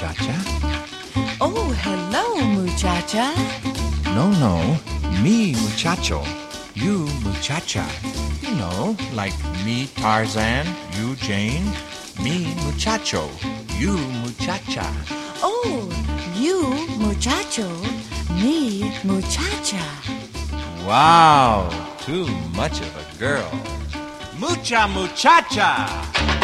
muchacha. Oh, hello, muchacha. No, me muchacho, you muchacha. You know, like me Tarzan, you Jane, me muchacho, you muchacha. Oh, you muchacho, me muchacha. Wow, too much of a girl. Mucha muchacha!